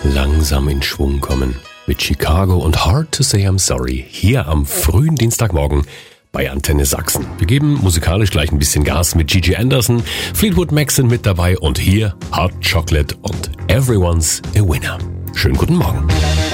langsam in Schwung kommen. Mit Chicago und Hard to Say I'm Sorry hier am frühen Dienstagmorgen bei Antenne Sachsen. Wir geben musikalisch gleich ein bisschen Gas mit Gigi Anderson, Fleetwood Mac sind mit dabei und hier Hot Chocolate und Everyone's a Winner. Schönen guten Morgen.